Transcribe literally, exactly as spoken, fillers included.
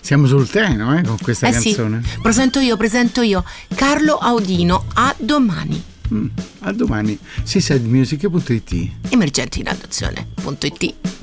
Siamo sul treno, eh, con questa eh canzone. Sì, presento io, presento io. Carlo Audino, a domani. Mm, a domani. seaside music punto it. Emergenti in adozione punto it.